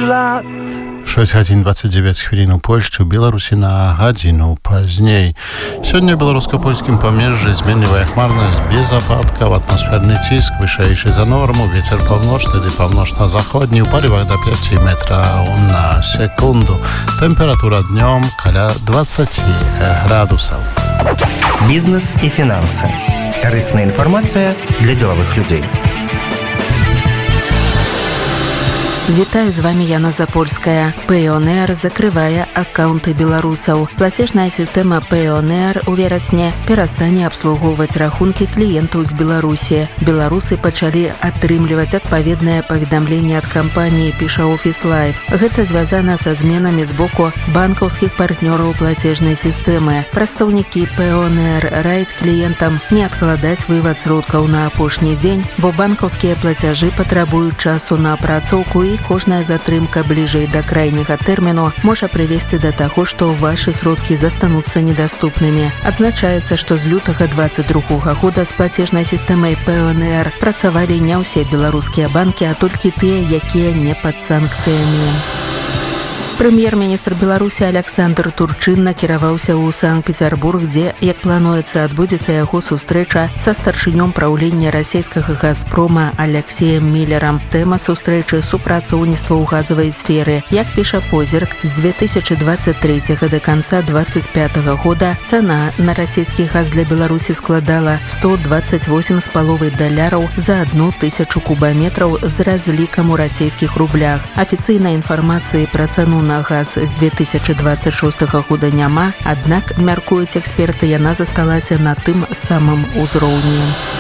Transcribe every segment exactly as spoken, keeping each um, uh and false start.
lat. шэсць гадзін двадцять девять хвілін у Польшчы, у Беларусі на гадзіну пазней. Сёння беларуска-польскім памежжы зменлівая хмарнасць без ападкаў, атмасферны ціск вышэйшы за норму, вецер паўночны ды паўночна-заходні, у палівах да пяці метраў на секунду. Тэмпература днём каля двадцать градусаў. Бізнес і фінансы. Карысная інфармацыя для дзелавых людзей. Вітаю, з вами Яна Запольская. Payoneer закрывае аккаунты беларусаў. Плацежная сістэма Payoneer у верасні перастане абслугоўваць рахункі кліентаў з Беларусі. Беларусы пачалі атрымліваць адпаведнае паведамленне ад кампаніі, піша Office Life. Гэта звязана са зменамі з боку банкаўскіх партнёраў плацежнай сістэмы. Прадстаўнікі Payoneer раяць кліентам не адкладаць вывад сродкаў на апошні дзень, бо банкаўскія плацяжы патрабуюць часу на апрацоўку і кожная затрымка бліжэй да крайняга тэрміну можа прывесці да таго, што вашы сродкі застануцца недаступнымі. Адзначаецца, што з лютага двадцать другога года з плацежнай сістэмай Payoneer працавалі не ўсе беларускія банкі, а толькі тыя, якія не пад санкцыямі. Прэм'ер-міністр Беларусі Александр Турчин накіраваўся ў Санкт-Петербург, дзе, як плануецца, адбудзецца яго сустрэча са старшынём праўлення расійскага «Газпрома» Алексеем Міллерам. Тэма сустрэчы – супрацоўніцтва ў газавай сферы. Як піша Позірк, з две тысячи двадцать третьего да канца двадцать пятого года цана на расійскі газ для Беларусі складала сто двадцать восемь з паловай даляраў за одну тысячу кубаметраў з разлікам у расійскіх рублях. Афіцыйнай інфармацыі пра цану на газ з две тысячи двадцать шостого года няма, аднак, мяркуюць эксперты, яна засталася на тым самым узроўні.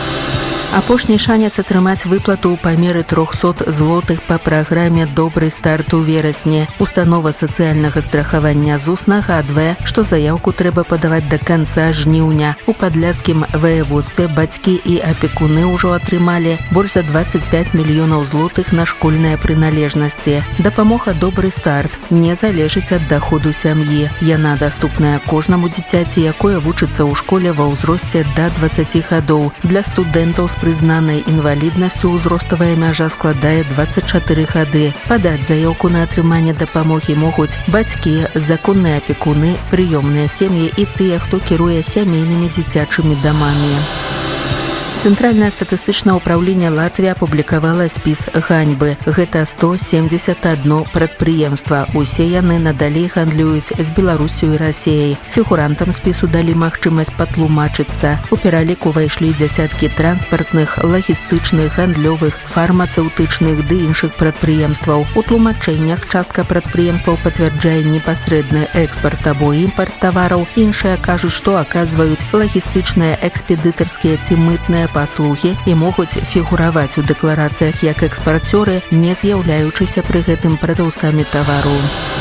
Апошні шанец атрымаць выплату ў памеры трохсот злотых па праграме «Добры старт» у верасні. Установа сацыяльнага страхавання ЗУС нагадвае, што заяўку трэба падаваць да канца жніўня. У падляшскім ваяводстве бацькі і апекуны ўжо атрымалі больш за двадцать пять мільёнаў злотых на школьныя прыналежнасці. Дапамога «Добры старт» не залежыць ад даходу сям'і. Яна даступная кожнаму дзіцяці, якое вучыцца ў школе ва ўзросце да двадцати гадоў. Для студэнтаў з прызнанай інваліднасцю ўзроставая мяжа складае двадцать чатыры гады. Падаць заяўку на атрыманне дапамогі могуць бацькі, законныя апекуны, прыёмныя сем'і і тыя, хто кіруе сямейнымі дзіцячымі дамамі. Цэнтральнае статыстычнае ўпраўленне Латвіі апублікавала спіс ганьбы. Гэта сто семьдесят одно прадпрыемства. Усе яны надалей гандлююць з Беларусю і Расіяй. Фігурантам спісу далі магчымасць патлумачыцца. У пералік увайшлі дзясяткі транспартных, лагістычных, гандлёвых, фармацэўтычных ды іншых прадпрыемстваў. У тлумачэннях частка прадпрыемстваў пацвярджае непасрэдны экспарт або імпарт тавараў. Іншыя кажуць, што аказваюць лагістычныя, экспедытарскія ці мытныя паслугі і могуць фігураваць у дэкларацыях як экспарцёры, не з'яўляючыся пры гэтым прадаўцамі тавару.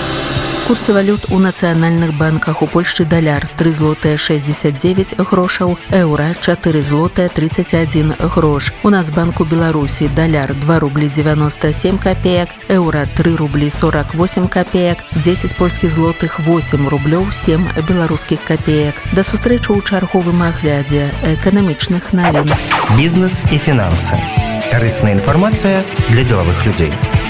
Курсы валют у нацыянальных банках. У Польшчы даляр три злотыя шэсцьдзесят девять грошаў, еўра чатыры злотыя тридцать один грош. У Нацбанку Беларусі даляр два рублі девяносто семь копеек, еўра три рублі сорок восемь копеек, десять польскіх злотых восемь рублёў семь беларускіх копеек. Да сустрэчы ў чарговым аглядзе эканамічных навін. Бізнес і фінансы. Карысная інфармацыя для дзелавых людзей.